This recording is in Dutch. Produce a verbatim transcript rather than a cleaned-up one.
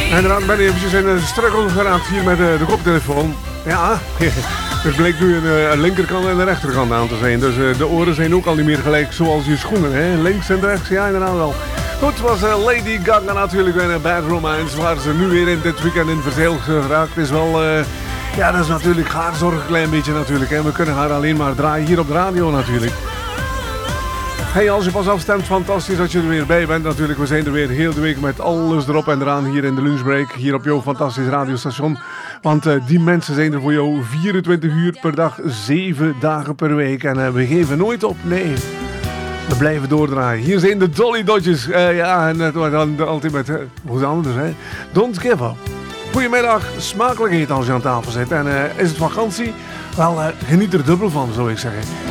Inderdaad, ben eventjes in een struggle geraakt hier met de, de koptelefoon. Ja, er bleek nu een, een linkerkant en een rechterkant aan te zijn. Dus uh, de oren zijn ook al niet meer gelijk zoals je schoenen. Hè? Links en rechts, ja inderdaad wel. Goed, het was uh, Lady Gaga natuurlijk weer een Bad Romance. Waar ze nu weer in dit weekend in verzeild geraakt is wel... Uh, ja, dat is natuurlijk haar zorg een klein beetje natuurlijk. Hè? We kunnen haar alleen maar draaien hier op de radio natuurlijk. Hey, als je pas afstemt, fantastisch dat je er weer bij bent natuurlijk. We zijn er weer heel de week met alles erop en eraan hier in de lunchbreak. Hier op jouw fantastisch radiostation. Want uh, die mensen zijn er voor jou vierentwintig uur per dag, zeven dagen per week. En uh, we geven nooit op, nee. We blijven doordraaien. Hier zijn de Dolly Dodgers. Uh, ja, en het wordt dan altijd met... Uh, hoe is het anders, hè? Don't give up. Goedemiddag, smakelijk eten als je aan tafel zit. En uh, is het vakantie? Wel, uh, geniet er dubbel van, zou ik zeggen.